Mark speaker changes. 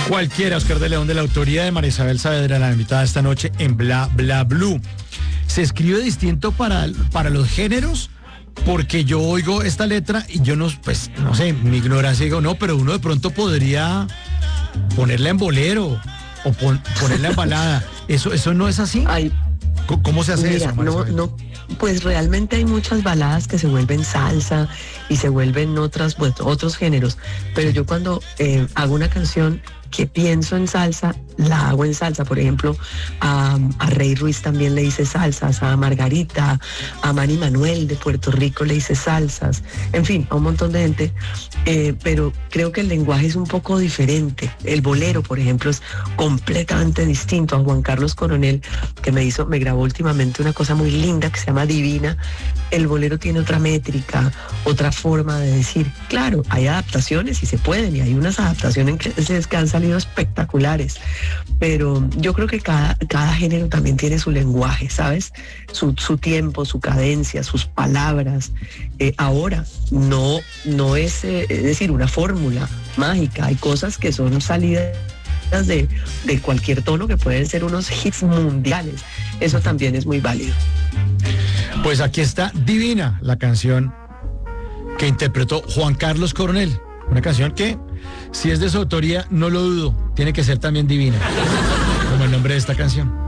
Speaker 1: Cualquiera, Oscar de León, de la autoría de María Isabel Saavedra, la invitada esta noche en Bla Bla Blue. ¿Se escribe distinto para los géneros? Porque yo oigo esta letra y yo no, pues, no sé, mi ignorancia digo, no, pero uno de pronto podría ponerla en bolero o ponerla en balada. ¿Eso no es así?
Speaker 2: Ay,
Speaker 1: ¿Cómo se hace
Speaker 2: mira,
Speaker 1: eso, María Isabel?
Speaker 2: no, pues realmente hay muchas baladas que se vuelven salsa y se vuelven otros géneros, pero yo cuando hago una canción que pienso en salsa, la hago en salsa. Por ejemplo, a Rey Ruiz también le hice salsas, a Margarita, a Manny Manuel de Puerto Rico le hice salsas, en fin, a un montón de gente, pero creo que el lenguaje es un poco diferente. El bolero, por ejemplo, es completamente distinto. A Juan Carlos Coronel, que me grabó últimamente una cosa muy linda que se llama Divina, el bolero tiene otra métrica, otra forma de decir. Claro, hay adaptaciones y se pueden, y hay unas adaptaciones que han salido espectaculares, pero yo creo que cada género también tiene su lenguaje, ¿sabes? Su tiempo, su cadencia, sus palabras. Ahora, no es decir, una fórmula mágica. Hay cosas que son salidas de cualquier tono, que pueden ser unos hits mundiales. Eso también es muy válido.
Speaker 1: Pues aquí está Divina, la canción que interpretó Juan Carlos Coronel. Una canción que, si es de su autoría, no lo dudo, tiene que ser también divina, como el nombre de esta canción.